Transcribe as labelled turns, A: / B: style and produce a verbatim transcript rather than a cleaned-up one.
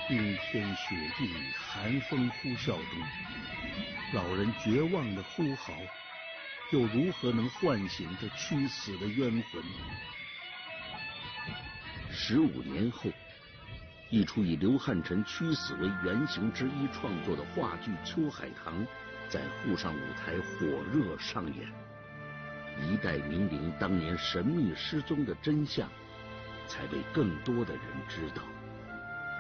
A: 冰天雪地、寒风呼啸中，老人绝望的呼嚎，又如何能唤醒这屈死的冤魂？
B: 十五年后，一出以刘汉臣屈死为原型之一创作的话剧《秋海棠》在沪上舞台火热上演，一代名伶当年神秘失踪的真相才被更多的人知道。